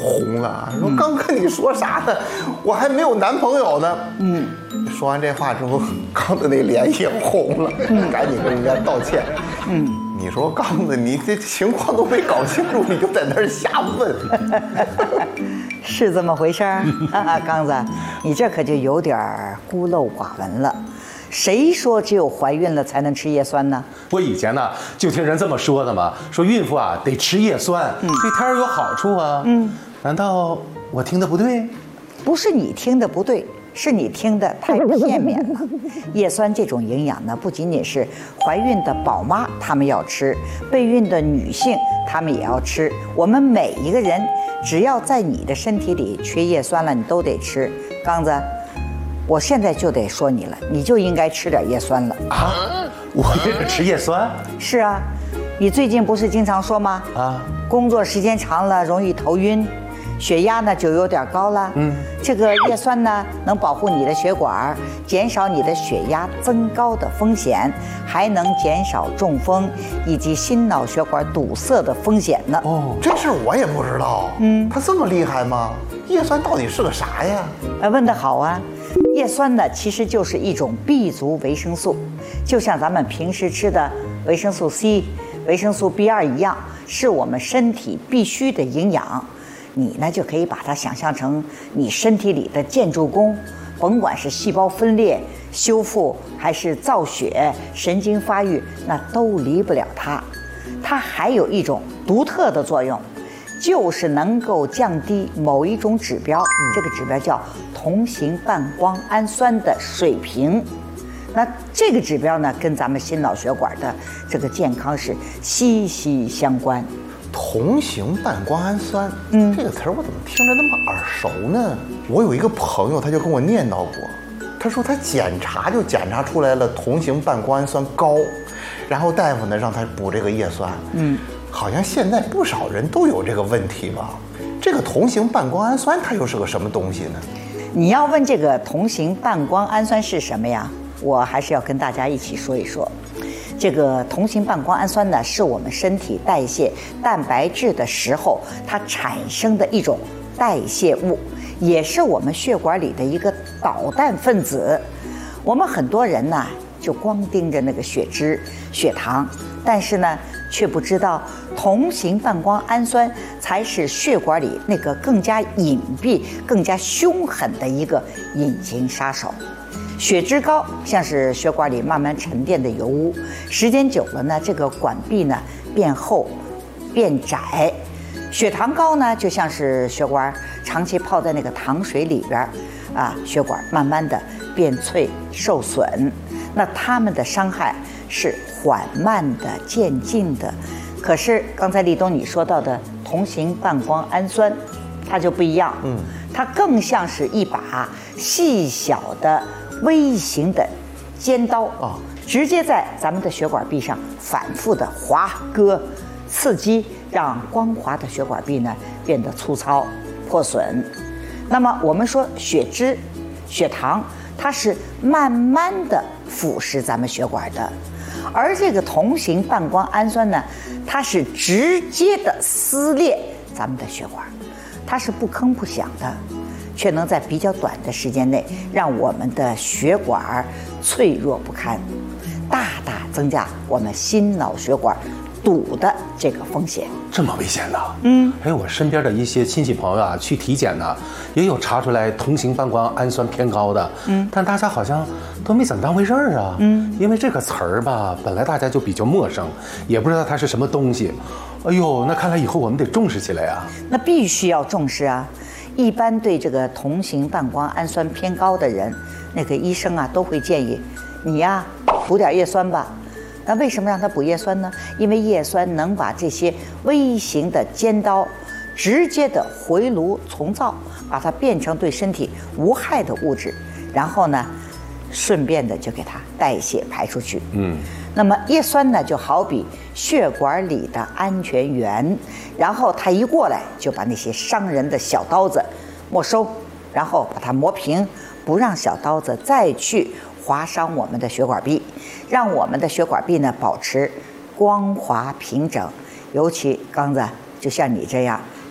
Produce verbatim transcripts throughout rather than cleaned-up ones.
红了，说刚跟你说啥呢？我还没有男朋友呢。嗯，说完这话之后，刚子那脸也红了，赶紧跟人家道歉。嗯，你说刚子，你这情况都没搞清楚，你就在那儿瞎问。 是这么回事儿啊，刚子，你这可就有点孤陋寡闻了。谁说只有怀孕了才能吃叶酸呢？ 我以前呢就听人这么说的嘛，说孕妇啊得吃叶酸，嗯、对胎儿有好处啊。嗯，难道我听的不对？ 不是你听的不对，是你听的太片面了。叶酸这种营养呢，不仅仅是怀孕的宝妈她们要吃，备孕的女性她们也要吃。我们每一个人，只要在你的身体里缺叶酸了，你都得吃。刚子，我现在就得说你了，你就应该吃点叶酸了啊！我这个吃叶酸？ 是啊，你最近不是经常说吗？啊，工作时间长了容易头晕，血压呢就有点高了。嗯，这个叶酸呢能保护你的血管，减少你的血压增高的风险，还能减少中风以及心脑血管堵塞的风险呢。 哦，这事我也不知道。嗯，它这么厉害吗？叶酸到底是个啥呀？ 呃，问得好啊。叶酸呢，其实就是一种 B 族维生素，就像咱们平时吃的维生素 C、维生素 B 二 一样，是我们身体必须的营养。你呢，就可以把它想象成你身体里的建筑工，甭管是细胞分裂、修复，还是造血、神经发育，那都离不了它。它还有一种独特的作用，就是能够降低某一种指标，这个指标叫同型半胱氨酸的水平。那这个指标呢，跟咱们心脑血管的这个健康是息息相关。 同型半胱氨酸，嗯，这个词儿我怎么听着那么耳熟呢？我有一个朋友，他就跟我念叨过，他说他检查就检查出来了同型半胱氨酸高，然后大夫呢让他补这个叶酸。嗯，好像现在不少人都有这个问题吧？这个同型半胱氨酸它又是个什么东西呢？ 你要问这个同型半胱氨酸是什么呀？我还是要跟大家一起说一说。这个同型半胱氨酸呢，是我们身体代谢蛋白质的时候它产生的一种代谢物，也是我们血管里的一个导弹分子。我们很多人呢就光盯着那个血脂、血糖，但是呢却不知道同型半胱氨酸才是血管里那个更加隐蔽、更加凶狠的一个隐形杀手。血脂高像是血管里慢慢沉淀的油污，时间久了呢，这个管壁呢变厚、变窄。血糖高呢，就像是血管长期泡在那个糖水里边，啊，血管慢慢的变脆、受损。那它们的伤害是缓慢的、渐进的。可是刚才立冬你说到的同型半胱氨酸，它就不一样，嗯，它更像是一把细小的微型的尖刀啊，直接在咱们的血管壁上反复的划割、刺激，让光滑的血管壁呢变得粗糙、破损。那么我们说血脂、血糖，它是慢慢的腐蚀咱们血管的，而这个同型半胱氨酸呢，它是直接的撕裂咱们的血管，它是不吭不响的，却能在比较短的时间内让我们的血管脆弱不堪，大大增加我们心脑血管堵的这个风险。 这么危险呢？嗯，哎，我身边的一些亲戚朋友啊，去体检呢，也有查出来同型半胱氨酸偏高的，嗯，但大家好像都没怎么当回事儿啊，嗯，因为这个词儿吧，本来大家就比较陌生，也不知道它是什么东西。哎呦，那看来以后我们得重视起来呀。 那必须要重视啊！一般对这个同型半胱氨酸偏高的人，那个医生啊都会建议你呀补点叶酸吧。那为什么让他补叶酸呢？因为叶酸能把这些微型的尖刀直接的回炉重造，把它变成对身体无害的物质，然后呢顺便的就给它代谢排出去。嗯，那么叶酸呢就好比血管里的安全员，然后它一过来就把那些伤人的小刀子没收，然后把它磨平，不让小刀子再去划伤我们的血管壁，让我们的血管壁呢保持光滑平整。尤其刚子就像你这样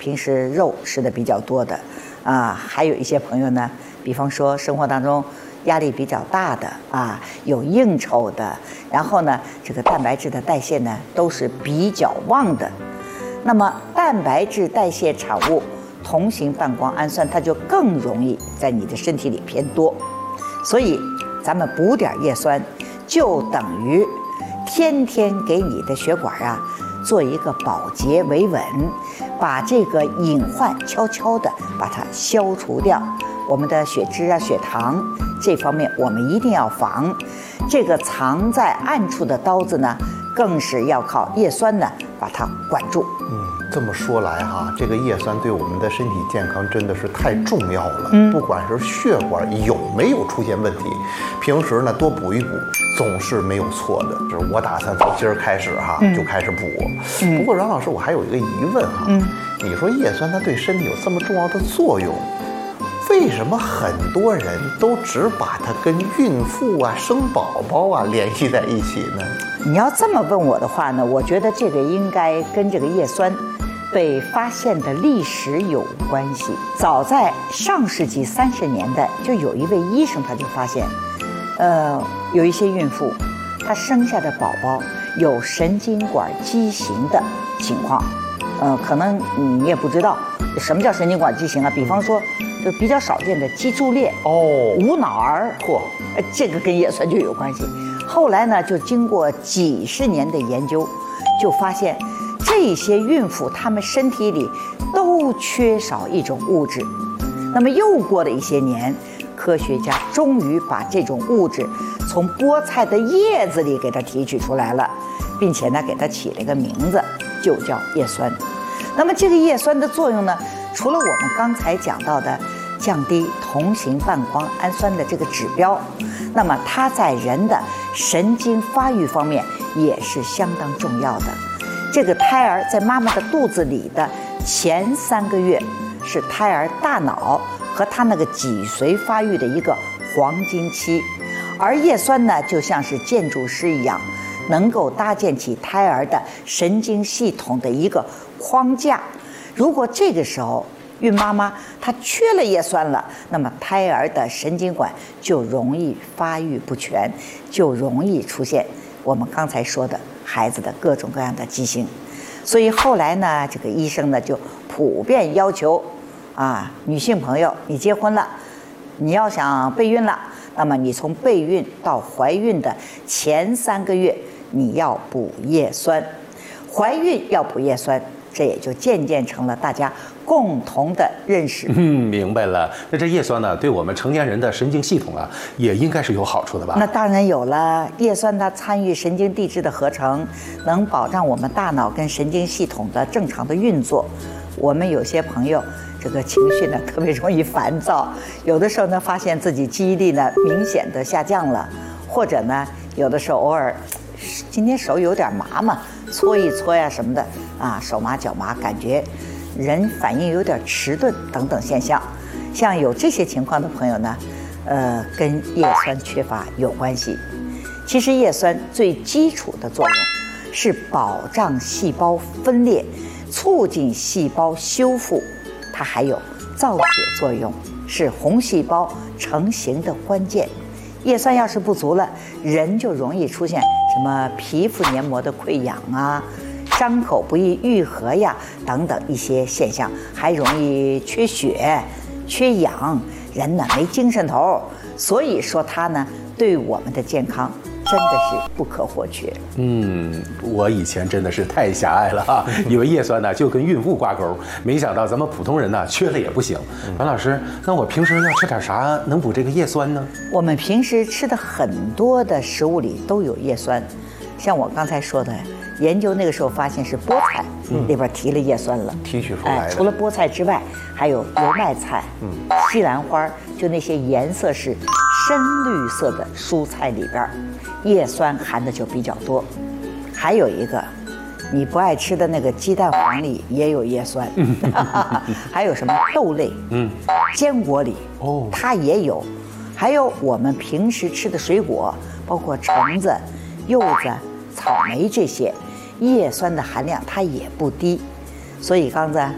平时肉吃的比较多的，啊，还有一些朋友呢，比方说生活当中压力比较大的啊，有应酬的，然后呢，这个蛋白质的代谢呢都是比较旺的。那么蛋白质代谢产物同型半胱氨酸，它就更容易在你的身体里偏多。所以咱们补点叶酸，就等于天天给你的血管啊做一个保洁维稳，把这个隐患悄悄的把它消除掉。我们的血脂啊、血糖这方面我们一定要防。这个藏在暗处的刀子呢，更是要靠叶酸呢把它管住。 嗯，这么说来哈，这个叶酸对我们的身体健康真的是太重要了。嗯，不管是血管有没有出现问题，平时呢多补一补，总是没有错的。就是我打算从今儿开始哈，嗯、就开始补。嗯、不过阮老师，我还有一个疑问哈，嗯、你说叶酸它对身体有这么重要的作用，为什么很多人都只把它跟孕妇啊、生宝宝啊联系在一起呢？ 你要这么问我的话呢，我觉得这个应该跟这个叶酸被发现的历史有关系。早在上世纪三十年代，就有一位医生他就发现，呃，有一些孕妇她生下的宝宝有神经管畸形的情况。呃，可能你也不知道什么叫神经管畸形啊，比方说就比较少见的脊柱裂哦， 无脑儿， 嚯， 呃，这个跟叶酸就有关系。后来呢，就经过几十年的研究，就发现这些孕妇她们身体里都缺少一种物质。那么又过了一些年，科学家终于把这种物质从菠菜的叶子里给它提取出来了，并且呢，给它起了一个名字，就叫叶酸。那么这个叶酸的作用呢，除了我们刚才讲到的降低同型半胱氨酸的这个指标，那么它在人的神经发育方面也是相当重要的。这个胎儿在妈妈的肚子里的前三个月是胎儿大脑和他那个脊髓发育的一个黄金期，而叶酸呢，就像是建筑师一样，能够搭建起胎儿的神经系统的一个框架。如果这个时候孕妈妈她缺了叶酸了，那么胎儿的神经管就容易发育不全，就容易出现我们刚才说的孩子的各种各样的畸形。所以后来呢，这个医生呢就普遍要求啊，女性朋友你结婚了，你要想备孕了，那么你从备孕到怀孕的前三个月你要补叶酸，怀孕要补叶酸，这也就渐渐成了大家共同的认识。 嗯，明白了。那这叶酸呢，对我们成年人的神经系统啊，也应该是有好处的吧？ 那当然有了。叶酸它参与神经递质的合成，能保障我们大脑跟神经系统的正常的运作。我们有些朋友这个情绪呢特别容易烦躁，有的时候呢发现自己记忆力呢明显的下降了，或者呢有的时候偶尔今天手有点麻嘛，搓一搓呀什么的啊，手麻脚麻，感觉人反应有点迟钝等等现象。像有这些情况的朋友呢，呃，跟叶酸缺乏有关系。其实叶酸最基础的作用是保障细胞分裂，促进细胞修复，它还有造血作用，是红细胞成型的关键。叶酸要是不足了，人就容易出现什么皮肤黏膜的溃疡啊，伤口不易愈合呀等等一些现象，还容易缺血、缺氧，人呢没精神头。所以说它呢对我们的健康真的是不可或缺。 嗯，我以前真的是太狭隘了啊，以为叶酸呢就跟孕妇挂钩，没想到咱们普通人呢缺了也不行。阮老师，那我平时要吃点啥能补这个叶酸呢？ 我们平时吃的很多的食物里都有叶酸，像我刚才说的，研究那个时候发现是菠菜里边提了叶酸了， 提取出来的。 哎，除了菠菜之外，还有油麦菜、嗯、西兰花，就那些颜色是深绿色的蔬菜里边，叶酸含的就比较多。还有一个，你不爱吃的那个鸡蛋黄里也有叶酸，还有什么豆类、嗯，坚果里哦，它也有。还有我们平时吃的水果，包括橙子、柚子、草莓这些，叶酸的含量它也不低。所以刚才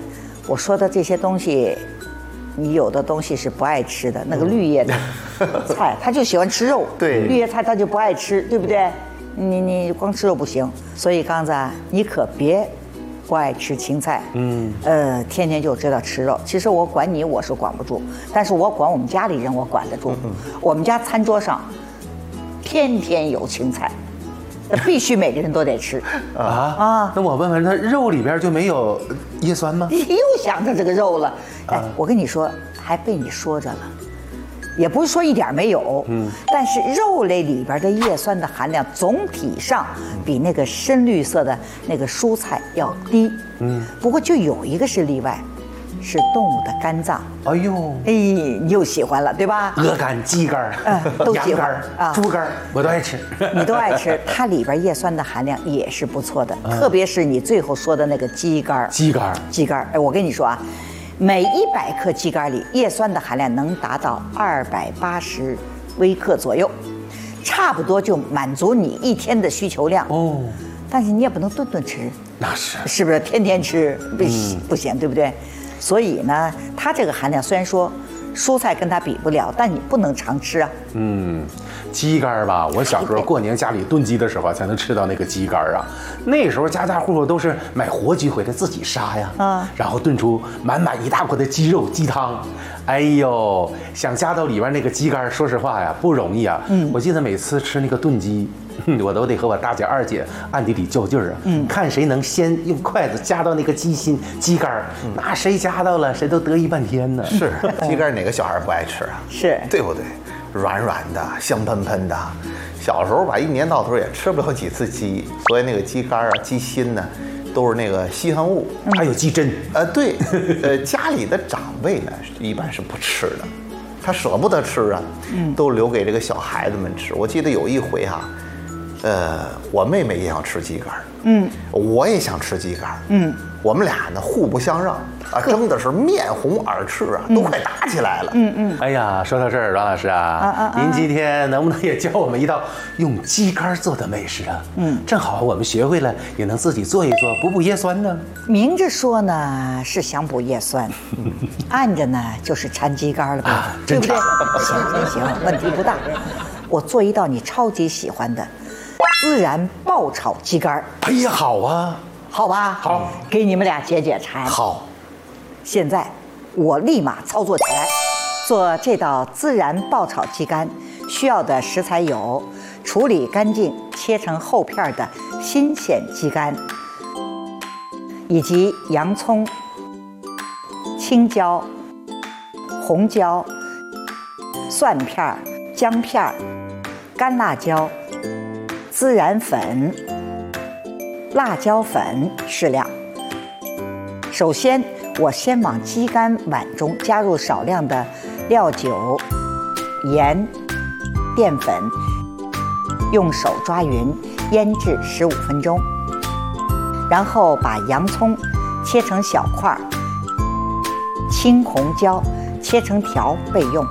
我说的这些东西，你有的东西是不爱吃的，那个绿叶的菜，他就喜欢吃肉。 对， 绿叶菜他就不爱吃，对不对？你你光吃肉不行，所以刚子啊，你可别不爱吃青菜。嗯，呃，天天就知道吃肉。其实我管你我是管不住，但是我管我们家里人我管得住。嗯、我们家餐桌上天天有青菜。那必须每个人都得吃啊啊！那我问问，那肉里边就没有叶酸吗？ 你又想着这个肉了？哎，我跟你说，还被你说着了，也不是说一点没有，嗯，但是肉类里边的叶酸的含量总体上比那个深绿色的那个蔬菜要低，嗯，不过就有一个是例外。是动物的肝脏。 哎呦， 哎，你又喜欢了，对吧？ 鹅肝、鸡肝、 嗯，都喜欢啊，猪肝我都爱吃。 你都爱吃，它里边叶酸的含量也是不错的，特别是你最后说的那个鸡肝。 鸡肝， 鸡肝，哎，我跟你说啊，每一百克鸡肝里叶酸的含量能达到二百八十微克左右，差不多就满足你一天的需求量哦。但是你也不能顿顿吃， 那是是不是？天天吃不行、嗯、不行，对不对？所以呢，它这个含量虽然说蔬菜跟它比不了，但你不能常吃啊。 嗯，鸡肝吧，我小时候过年家里炖鸡的时候才能吃到那个鸡肝啊。那时候家家户户都是买活鸡回来自己杀呀，啊，然后炖出满满一大锅的鸡肉鸡汤。哎呦，想加到里边那个鸡肝，说实话呀，不容易啊。嗯，我记得每次吃那个炖鸡。我都得和我大姐二姐暗地里较劲儿啊，嗯，看谁能先用筷子夹到那个鸡心、鸡肝儿，嗯、那谁夹到了，谁都得意半天呢。 是，鸡肝哪个小孩不爱吃啊？ 是， 对不对？软软的，香喷喷的。小时候吧，一年到头也吃不了几次鸡，所以那个鸡肝啊、鸡心呢，都是那个稀罕物， 嗯、还有鸡胗。 呃，对，呃，家里的长辈呢，一般是不吃的，他舍不得吃啊，嗯，都留给这个小孩子们吃。我记得有一回哈、啊。呃，我妹妹也想吃鸡肝，嗯，我也想吃鸡肝，嗯，我们俩呢互不相让啊，争的是面红耳赤啊，都快打起来了，嗯嗯。哎呀，说到这儿，阮老师啊，啊啊您今天能不能也教我们一道用鸡肝做的美食啊？嗯，正好我们学会了，也能自己做一做，补补叶酸呢。 明着说呢是想补叶酸，暗着呢就是馋鸡肝了吧？啊、对不对？行行行，问题不大。我做一道你超级喜欢的。孜然爆炒鸡肝， 哎呀，好啊， 好吧， 好， 给你们俩解解馋。 好， 现在我立马操作起来，做这道孜然爆炒鸡肝需要的食材有：处理干净、切成厚片的新鲜鸡肝，以及洋葱、青椒、红椒、蒜片、姜片、干辣椒。孜然粉、辣椒粉适量。首先，我先往鸡肝碗中加入少量的料酒、盐、淀粉，用手抓匀，腌制十五分钟。然后把洋葱切成小块，青红椒切成条备用。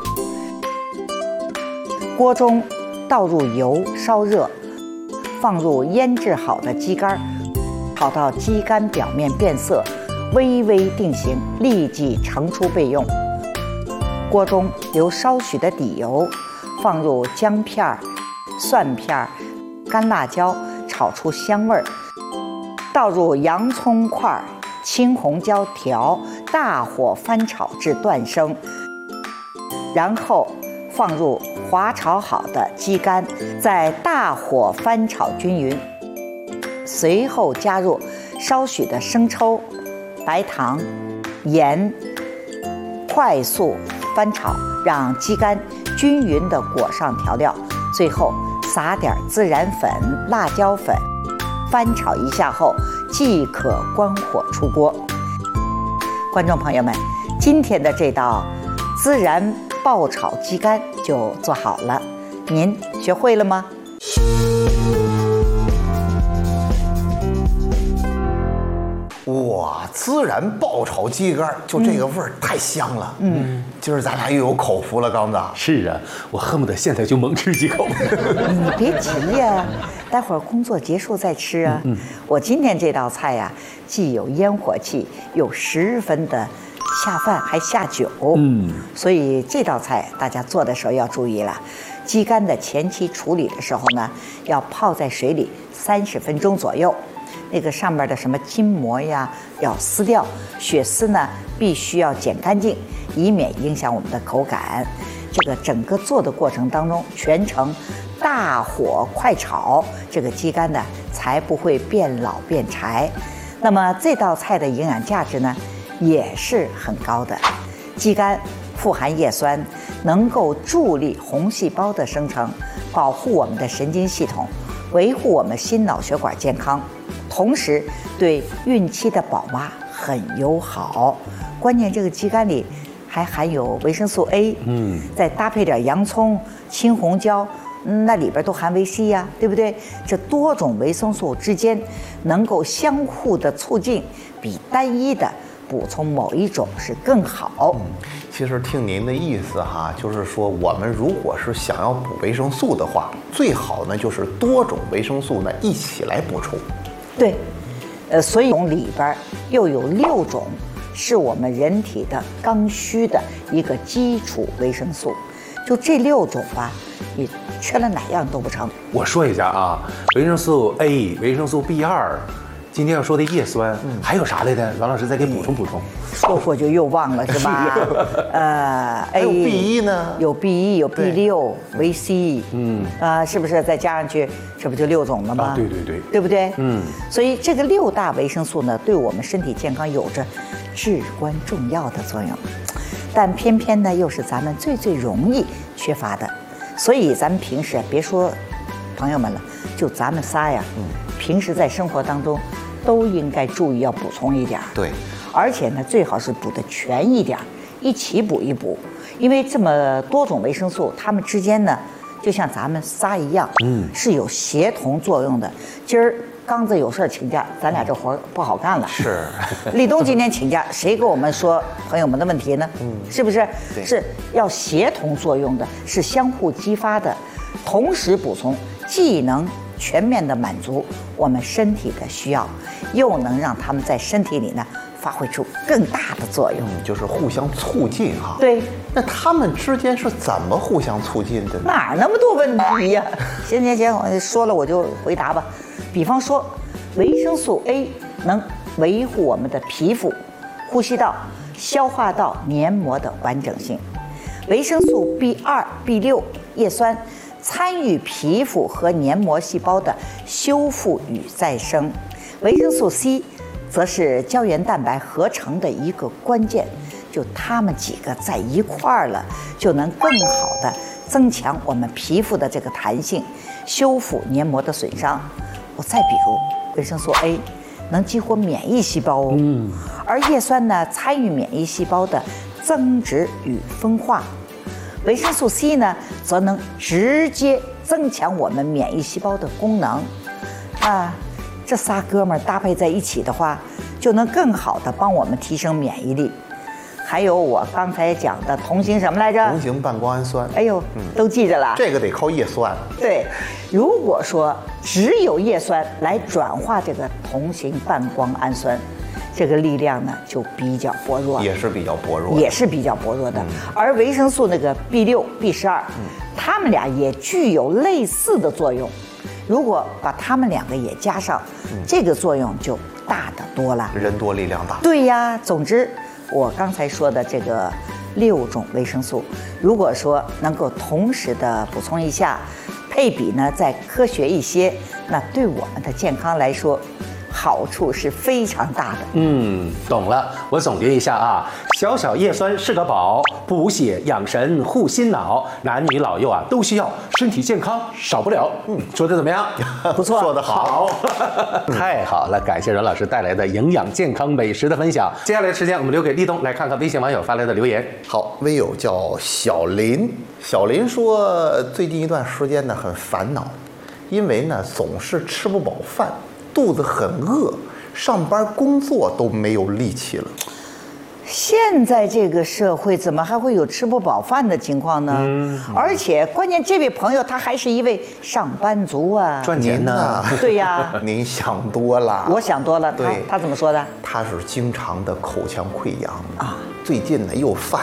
锅中倒入油，烧热。放入腌制好的鸡肝，炒到鸡肝表面变色，微微定型，立即盛出备用。锅中留稍许的底油，放入姜片、蒜片、干辣椒，炒出香味儿。倒入洋葱块、青红椒条，大火翻炒至断生。然后放入滑炒好的鸡肝，在大火翻炒均匀，随后加入稍许的生抽、白糖、盐，快速翻炒，让鸡肝均匀地裹上调料，最后撒点孜然粉、辣椒粉，翻炒一下后即可关火出锅。观众朋友们，今天的这道孜然爆炒鸡肝就做好了，您学会了吗？ 哇，孜然爆炒鸡肝，就这个味儿、嗯、太香了。嗯，今儿咱俩又有口福了，刚子。 是啊，我恨不得现在就猛吃几口。 你别急呀、啊， 待会儿工作结束再吃啊。嗯嗯、我今天这道菜呀、啊，既有烟火气，又十分的下饭，还下酒。嗯，所以这道菜大家做的时候要注意了。鸡肝的前期处理的时候呢，要泡在水里三十分钟左右。那个上面的什么筋膜呀，要撕掉；血丝呢，必须要剪干净，以免影响我们的口感。这个整个做的过程当中，全程大火快炒，这个鸡肝呢才不会变老变柴。那么这道菜的营养价值呢，也是很高的。鸡肝富含叶酸，能够助力红细胞的生成，保护我们的神经系统，维护我们心脑血管健康，同时对孕期的宝妈很友好。关键这个鸡肝里还含有维生素 A， 嗯，再搭配点洋葱、青红椒，那里边都含维 C 呀，对不对？这多种维生素之间能够相互的促进，比单一的补充某一种是更好。 嗯，其实听您的意思哈，就是说我们如果是想要补维生素的话，最好呢就是多种维生素呢一起来补充。 对，呃，所以里边又有六种是我们人体的刚需的一个基础维生素，就这六种吧，你缺了哪样都不成。 我说一下啊，维生素 A、维生素 B 二。今天要说的叶酸，嗯、还有啥来的？王老师再给补充补充。 说过就又忘了是吧？呃， 还有 B 一呢？ 有 B 一，有 B 六，维 C， 嗯，啊、呃，是不是再加上去，这不就六种了吗？ 啊，对对对， 对不对？ 嗯， 所以这个六大维生素呢，对我们身体健康有着至关重要的作用，但偏偏呢又是咱们最最容易缺乏的，所以咱们平时别说朋友们了，就咱们仨呀，嗯，平时在生活当中。都应该注意要补充一点， 对， 而且呢，最好是补得全一点，一起补一补，因为这么多种维生素，它们之间呢，就像咱们仨一样，嗯，是有协同作用的。今儿刚子有事请假，咱俩这活不好干了。 是， 立冬今天请假，谁给我们说朋友们的问题呢？嗯，是不是？是要协同作用的，是相互激发的，同时补充，既能全面的满足我们身体的需要，又能让他们在身体里呢发挥出更大的作用， 嗯，就是互相促进哈。 对， 那他们之间是怎么互相促进的呢？ 哪儿那么多问题呀？行行行，我说了我就回答吧。比方说，维生素 A 能维护我们的皮肤、呼吸道、消化道黏膜的完整性；维生素 B 二、B 六、叶酸。参与皮肤和黏膜细胞的修复与再生，维生素 C 则是胶原蛋白合成的一个关键，就它们几个在一块儿了，就能更好的增强我们皮肤的这个弹性，修复黏膜的损伤。我再比如维生素 A 能激活免疫细胞哦，嗯，而叶酸呢参与免疫细胞的增殖与分化。维生素 C 呢，则能直接增强我们免疫细胞的功能，啊，这仨哥们儿搭配在一起的话，就能更好的帮我们提升免疫力。还有我刚才讲的同型什么来着？ 同型半胱氨酸。 哎呦，嗯、都记着了。 这个得靠叶酸。 对，如果说只有叶酸来转化这个同型半胱氨酸。这个力量呢就比较薄弱， 也是比较薄弱， 也是比较薄弱的。嗯、而维生素那个 B 六、B 十二，嗯，它们俩也具有类似的作用。如果把它们两个也加上，嗯、这个作用就大得多了。 人多力量大。 对呀，总之我刚才说的这个六种维生素，如果说能够同时的补充一下，配比呢再科学一些，那对我们的健康来说。好处是非常大的。 嗯，懂了。我总结一下啊，小小叶酸是个宝，补血养神护心脑，男女老幼啊都需要，身体健康少不了。嗯，说的怎么样？ 不错， 说得好， 太好了！感谢阮老师带来的营养健康美食的分享。接下来的时间我们留给立冬来看看微信网友发来的留言。 好，微友叫小林，小林说最近一段时间呢很烦恼，因为呢总是吃不饱饭。肚子很饿，上班工作都没有力气了。 现在这个社会怎么还会有吃不饱饭的情况呢？嗯，而且关键这位朋友他还是一位上班族啊， 赚钱呢。 对呀， 您想多了。 我想多了。 对， 他他怎么说的？ 他是经常的口腔溃疡啊，最近呢又犯